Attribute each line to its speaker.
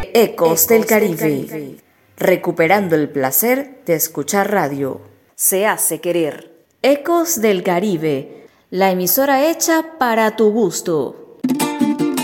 Speaker 1: Ecos del Caribe, recuperando el placer de escuchar radio. Se hace querer. Ecos del Caribe, la emisora hecha para tu gusto.